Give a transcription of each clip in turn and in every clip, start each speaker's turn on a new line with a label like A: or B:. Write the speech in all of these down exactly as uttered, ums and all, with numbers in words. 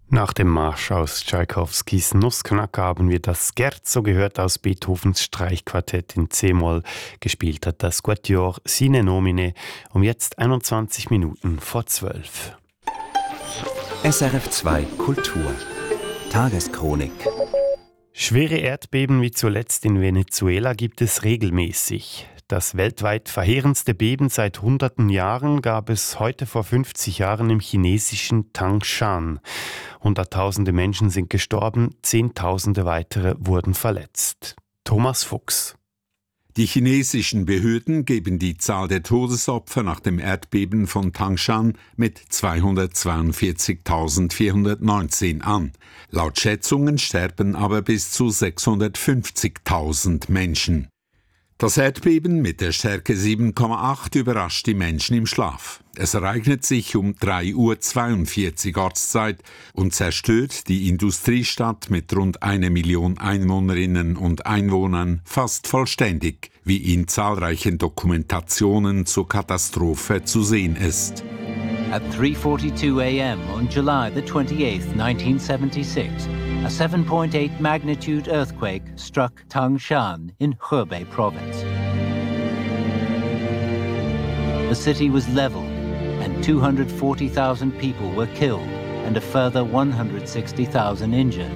A: Nach dem Marsch aus Tschaikowskis Nussknacker haben wir das Scherzo gehört aus Beethovens Streichquartett in C-Moll. Gespielt hat das Quatuor Sine Nomine um jetzt einundzwanzig Minuten vor zwölf.
B: S R F zwei Kultur Tageschronik.
A: Schwere Erdbeben wie zuletzt in Venezuela gibt es regelmäßig. Das weltweit verheerendste Beben seit hunderten Jahren gab es heute vor fünfzig Jahren im chinesischen Tangshan. Hunderttausende Menschen sind gestorben, Zehntausende weitere wurden verletzt. Thomas Fuchs.
C: Die chinesischen Behörden geben die Zahl der Todesopfer nach dem Erdbeben von Tangshan mit zweihundertzweiundvierzigtausendvierhundertneunzehn an. Laut Schätzungen sterben aber bis zu sechshundertfünfzigtausend Menschen. Das Erdbeben mit der Stärke sieben Komma acht überrascht die Menschen im Schlaf. Es ereignet sich um drei Uhr zweiundvierzig Ortszeit und zerstört die Industriestadt mit rund eine Million Einwohnerinnen und Einwohnern fast vollständig, wie in zahlreichen Dokumentationen zur Katastrophe zu sehen ist.
D: At three forty-two a m on July the twenty-eighth, nineteen seventy-six, a seven point eight magnitude earthquake struck Tangshan in Hebei province. The city was leveled and two hundred forty thousand people were killed and a further one hundred sixty thousand injured.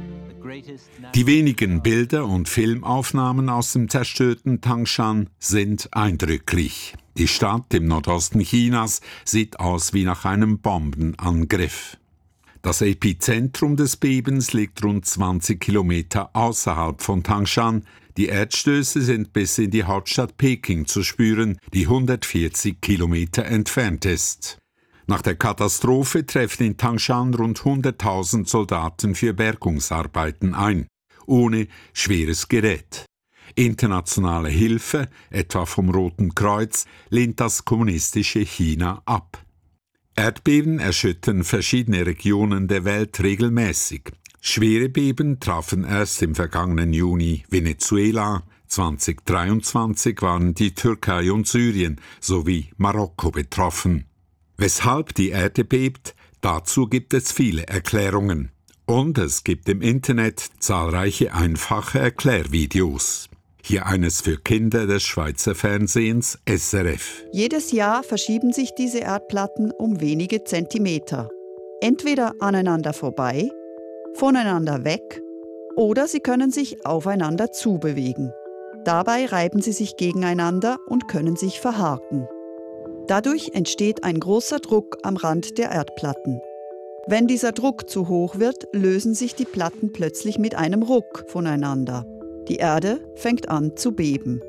C: Die wenigen Bilder und Filmaufnahmen aus dem zerstörten Tangshan sind eindrücklich. Die Stadt im Nordosten Chinas sieht aus wie nach einem Bombenangriff. Das Epizentrum des Bebens liegt rund zwanzig Kilometer außerhalb von Tangshan. Die Erdstöße sind bis in die Hauptstadt Peking zu spüren, die hundertvierzig Kilometer entfernt ist. Nach der Katastrophe treffen in Tangshan rund hunderttausend Soldaten für Bergungsarbeiten ein, ohne schweres Gerät. Internationale Hilfe, etwa vom Roten Kreuz, lehnt das kommunistische China ab. Erdbeben erschüttern verschiedene Regionen der Welt regelmäßig. Schwere Beben trafen erst im vergangenen Juni Venezuela. zwanzig dreiundzwanzig waren die Türkei und Syrien sowie Marokko betroffen. Weshalb die Erde bebt, dazu gibt es viele Erklärungen. Und es gibt im Internet zahlreiche einfache Erklärvideos. Hier eines für Kinder des Schweizer Fernsehens S R F.
E: Jedes Jahr verschieben sich diese Erdplatten um wenige Zentimeter. Entweder aneinander vorbei, voneinander weg oder sie können sich aufeinander zubewegen. Dabei reiben sie sich gegeneinander und können sich verhaken. Dadurch entsteht ein großer Druck am Rand der Erdplatten. Wenn dieser Druck zu hoch wird, lösen sich die Platten plötzlich mit einem Ruck voneinander. Die Erde fängt an zu beben.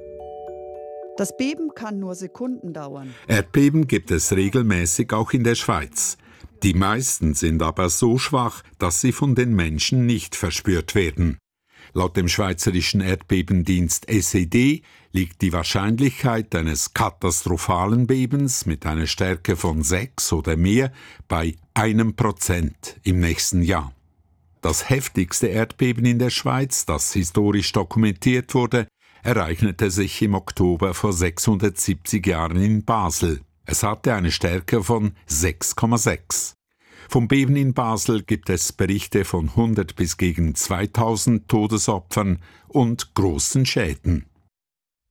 E: Das Beben kann nur Sekunden dauern.
C: Erdbeben gibt es regelmäßig auch in der Schweiz. Die meisten sind aber so schwach, dass sie von den Menschen nicht verspürt werden. Laut dem Schweizerischen Erdbebendienst S E D liegt die Wahrscheinlichkeit eines katastrophalen Bebens mit einer Stärke von sechs oder mehr bei einem Prozent im nächsten Jahr. Das heftigste Erdbeben in der Schweiz, das historisch dokumentiert wurde, ereignete sich im Oktober vor sechshundertsiebzig Jahren in Basel. Es hatte eine Stärke von sechs Komma sechs. Vom Beben in Basel gibt es Berichte von hundert bis gegen zweitausend Todesopfern und großen Schäden.